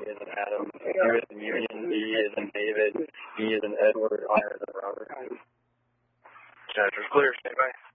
is in Adam, U is in Union, D is in David, E is in Edward, R is in Robert. Chapter's clear. Stand by.